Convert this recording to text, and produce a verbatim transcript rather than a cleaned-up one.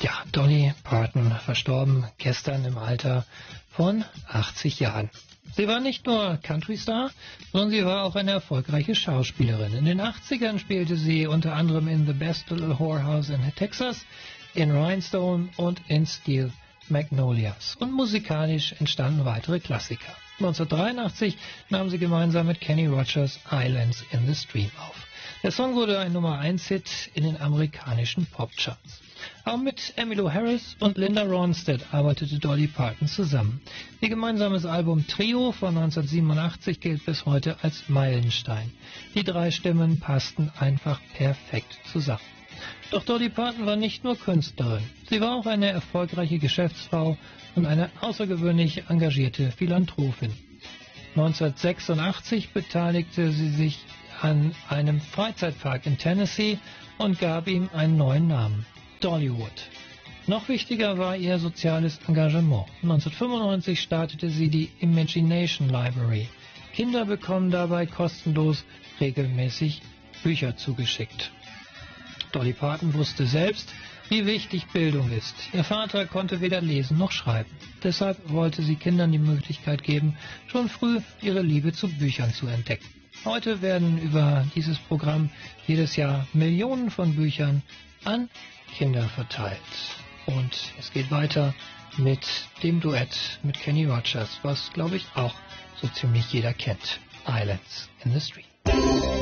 Ja, Dolly Parton verstorben gestern im Alter von achtzig Jahren. Sie war nicht nur Country-Star, sondern sie war auch eine erfolgreiche Schauspielerin. In den achtzigern spielte sie unter anderem in The Best Little Whorehouse in Texas, in Rhinestone und in Steel Magnolias. Und musikalisch entstanden weitere Klassiker. neunzehnhundertdreiundachtzig nahm sie gemeinsam mit Kenny Rogers Islands in the Stream auf. Der Song wurde ein Nummer eins Hit in den amerikanischen Popcharts. Auch mit Emmylou Harris und Linda Ronstadt arbeitete Dolly Parton zusammen. Ihr gemeinsames Album Trio von neunzehnhundertsiebenundachtzig gilt bis heute als Meilenstein. Die drei Stimmen passten einfach perfekt zusammen. Doch Dolly Parton war nicht nur Künstlerin. Sie war auch eine erfolgreiche Geschäftsfrau und eine außergewöhnlich engagierte Philanthropin. neunzehnhundertsechsundachtzig beteiligte sie sich an einem Freizeitpark in Tennessee und gab ihm einen neuen Namen: Dollywood. Noch wichtiger war ihr soziales Engagement. neunzehnhundertfünfundneunzig startete sie die Imagination Library. Kinder bekommen dabei kostenlos regelmäßig Bücher zugeschickt. Dolly Parton wusste selbst, wie wichtig Bildung ist. Ihr Vater konnte weder lesen noch schreiben. Deshalb wollte sie Kindern die Möglichkeit geben, schon früh ihre Liebe zu Büchern zu entdecken. Heute werden über dieses Programm jedes Jahr Millionen von Büchern an Kinder verteilt. Und es geht weiter mit dem Duett mit Kenny Rogers, was, glaube ich, auch so ziemlich jeder kennt. Islands in the Stream.